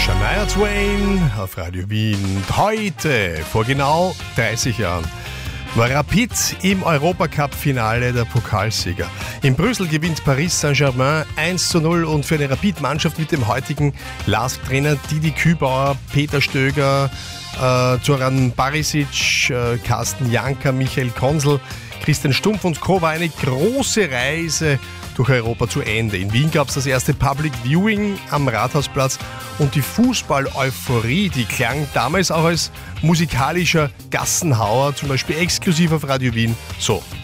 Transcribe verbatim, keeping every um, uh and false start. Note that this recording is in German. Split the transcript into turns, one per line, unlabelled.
Shania Twain auf Radio Wien. Und heute, vor genau dreißig Jahren, war Rapid im Europacup-Finale der Pokalsieger. In Brüssel gewinnt Paris Saint-Germain eins zu null und für eine Rapid-Mannschaft mit dem heutigen Lask-Trainer Didi Kübauer, Peter Stöger, äh, Zoran Barisic, äh, Carsten Janka, Michael Konsel, Christian Stumpf und Co. war eine große Reise durch Europa zu Ende. In Wien gab es das erste Public Viewing am Rathausplatz und die Fußball-Euphorie, die klang damals auch als musikalischer Gassenhauer, zum Beispiel exklusiv auf Radio Wien, so.